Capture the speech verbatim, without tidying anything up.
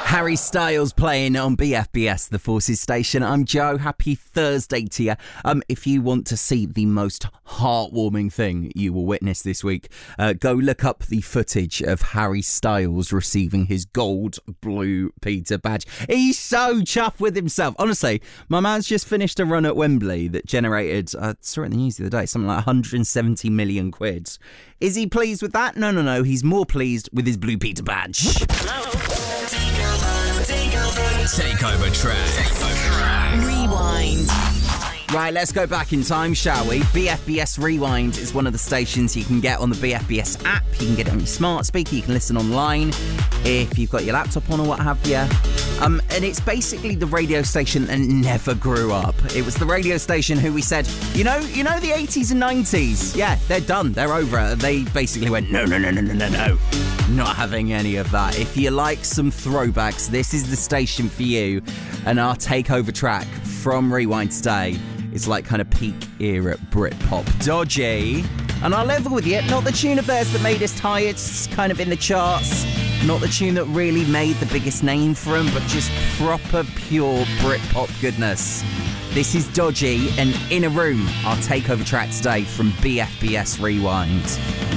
Harry Styles playing on B F B S, the Forces station. I'm Joe. Happy Thursday to you. Um, if you want to see the most heartwarming thing you will witness this week, uh, go look up the footage of Harry Styles receiving his gold Blue Peter badge. He's so chuffed with himself. Honestly, my man's just finished a run at Wembley that generated, I saw it in the news the other day, something like one hundred seventy million quid. Is he pleased with that? No, no, no. He's more pleased with his Blue Peter badge. Takeover track. Takeover track. Rewind. Right, let's go back in time, shall we? B F B S Rewind is one of the stations you can get on the B F B S app. You can get it on your smart speaker. You can listen online if you've got your laptop on or what have you. Um, and it's basically the radio station that never grew up. It was the radio station who we said, you know, you know the eighties and nineties? Yeah, they're done. They're over. They basically went, no, no, no, no, no, no, no. Not having any of that. If you like some throwbacks, this is the station for you. And our takeover track from Rewind today is like kind of peak era Britpop. Dodgy. And I'll level with you, not the tune of theirs that made us tired, it's kind of in the charts. Not the tune that really made the biggest name for them, but just proper, pure Britpop goodness. This is Dodgy and In a Room, our takeover track today from B F B S Rewind.